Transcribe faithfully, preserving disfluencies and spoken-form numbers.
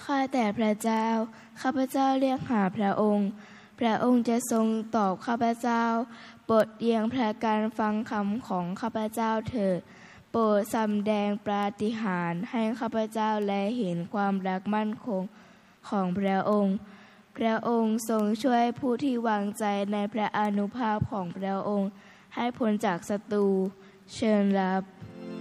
ข้าแต่พระเจ้าข้าพเจ้าเรียกหาพระองค์พระองค์จะทรงตอบข้าพเจ้าโปรดเอียงพระการฟังคำของข้าพเจ้าเถิดโปรดสำแดงปาฏิหาริย์ให้ข้าพเจ้าและเห็นความรักมั่นคงของพระองค์พระองค์ทรงช่วยผู้ที่วางใจในพระอานุภาพของพระองค์ให้พ้นจากศัตรูเชิญรับ